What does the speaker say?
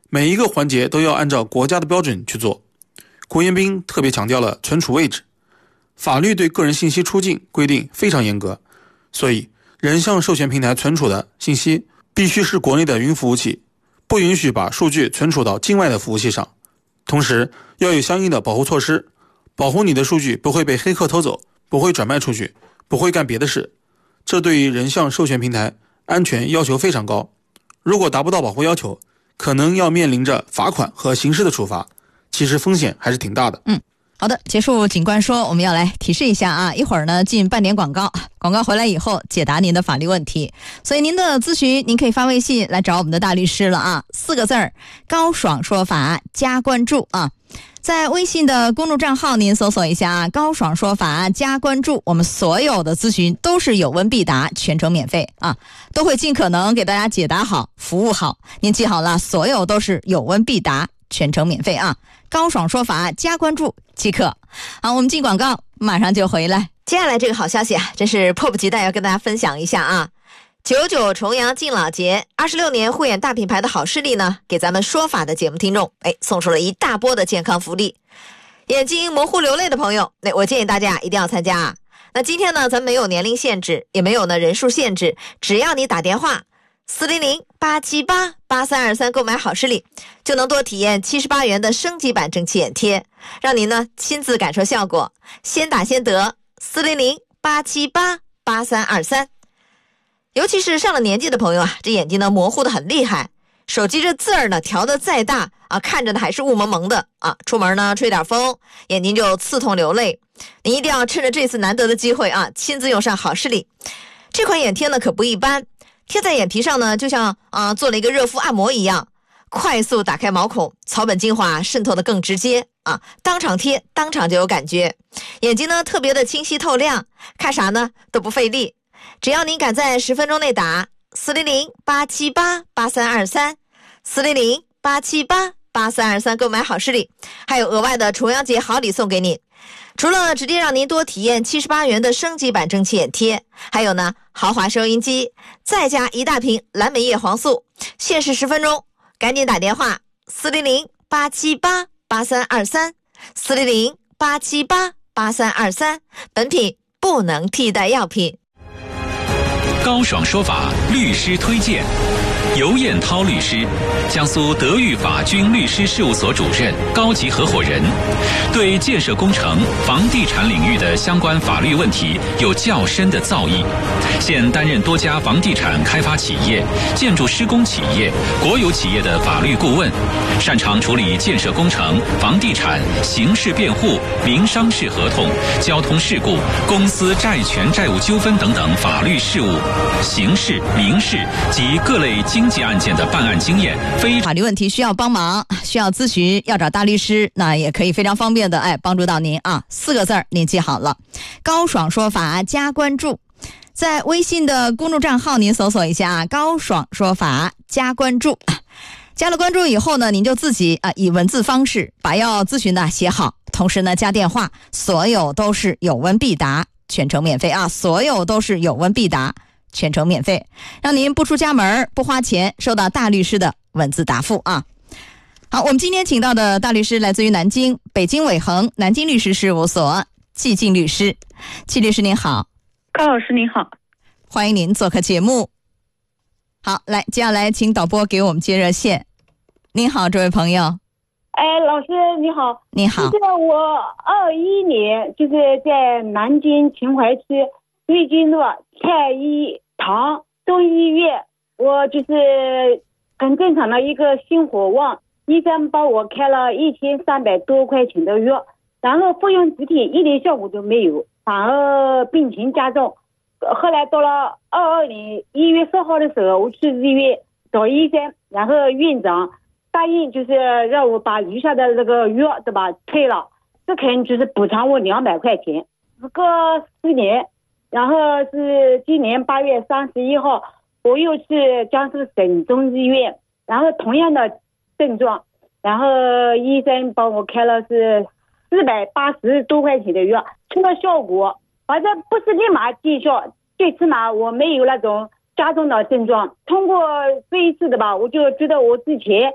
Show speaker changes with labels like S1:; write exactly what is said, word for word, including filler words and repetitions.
S1: 每一个环节都要按照国家的标准去做。郭彦斌特别强调了存储位置，法律对个人信息出境规定非常严格，所以人向授权平台存储的信息必须是国内的云服务器，不允许把数据存储到境外的服务器上。同时要有相应的保护措施，保护你的数据不会被黑客偷走，不会转卖出去，不会干别的事。这对于人向授权平台安全要求非常高，如果达不到保护要求，可能要面临着罚款和刑事的处罚，其实风险还是挺大的。
S2: 嗯，好的，结束警官说，我们要来提示一下啊，一会儿呢进半点广告，广告回来以后解答您的法律问题。所以您的咨询您可以发微信来找我们的大律师了啊，四个字儿，高爽说法加关注啊。在微信的公众账号您搜索一下啊，高爽说法加关注，我们所有的咨询都是有问必答，全程免费啊，都会尽可能给大家解答好，服务好。您记好了，所有都是有问必答，全程免费啊。高爽说法加关注即可。好，我们进广告，马上就回来。接下来这个好消息啊，真是迫不及待要跟大家分享一下啊。九九重阳敬老节，二十六年护眼大品牌的好视力呢，给咱们说法的节目听众哎送出了一大波的健康福利。眼睛模糊流泪的朋友，那我建议大家一定要参加啊。那今天呢，咱没有年龄限制，也没有呢人数限制，只要你打电话四零零八七八八三二三购买好视力，就能多体验七十八元的升级版蒸汽眼贴，让您呢亲自感受效果。先打先得，四零零八七八八三二三。尤其是上了年纪的朋友啊，这眼睛呢模糊的很厉害，手机这字儿呢调的再大啊，看着呢还是雾蒙蒙的啊，出门呢吹点风，眼睛就刺痛流泪。你一定要趁着这次难得的机会啊，亲自用上好视力。这款眼贴呢可不一般，贴在眼皮上呢就像啊做了一个热敷按摩一样，快速打开毛孔，草本精华渗透的更直接啊，当场贴当场就有感觉，眼睛呢特别的清晰透亮，看啥呢都不费力。只要您赶在十分钟内打四零零八七八八三二三 四零零八七八八三二三购买好视力，还有额外的重阳节好礼送给您。除了直接让您多体验七十八元的升级版蒸汽眼贴，还有呢豪华收音机，再加一大瓶蓝莓叶黄素，限时十分钟，赶紧打电话四零零八七八八三二三 四零零八七八八三二三，本品不能替代药品。
S3: 高爽说法律师推荐，尤彦涛律师，江苏德裕法军律师事务所主任、高级合伙人，对建设工程、房地产领域的相关法律问题有较深的造诣。现担任多家房地产开发企业、建筑施工企业、国有企业的法律顾问，擅长处理建设工程、房地产、刑事辩护、民商事合同、交通事故、公司债权债务纠纷等等法律事务、刑事、民事及各类经济案件的办案经验。非
S2: 法律问题需要帮忙、需要咨询，要找大律师，那也可以非常方便的哎帮助到您啊。四个字儿您记好了，高爽说法加关注。在微信的公众账号您搜索一下高爽说法加关注，加了关注以后呢，您就自己啊以文字方式把要咨询的写好，同时呢加电话，所有都是有问必答，全程免费啊，所有都是有问必答，全程免费，让您不出家门不花钱收到大律师的文字答复啊。好，我们今天请到的大律师来自于南京北京伟恒南京律师事务所季静律师。季律师您好。
S4: 高老师您好，
S2: 欢迎您做客节目。好，来，接下来请导播给我们接热线。您好，这位朋友。
S4: 哎，老师你好。
S2: 你好。
S4: 就是我二一年就是在南京秦淮区瑞金路太医堂中医院，我就是很正常的一个心火旺，医生帮我开了一千三百多块钱的药，然后服用几天一点效果都没有，反而病情加重。后来到了二二年一月四号的时候，我去医院找医生，然后院长答应就是让我把余下的这个药对吧退了，这肯定就是补偿我两百块钱。隔四年，然后是今年八月三十一号，我又去江苏省中医院，然后同样的症状，然后医生帮我开了是四百八十多块钱的药，出了效果，反正不是立马见效，最起码我没有那种加重的症状。通过这一次的吧，我就觉得我之前